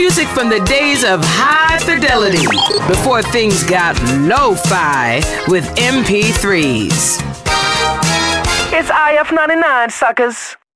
Music from the days of high fidelity, before things got lo-fi with MP3s. It's IF99, suckers.